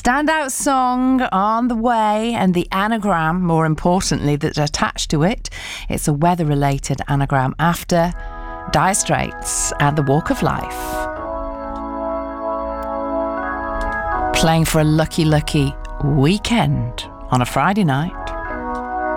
Standout song on the way, and the anagram, more importantly, that's attached to it. It's a weather-related anagram after Dire Straits and The Walk of Life. Playing for a lucky weekend on a Friday night.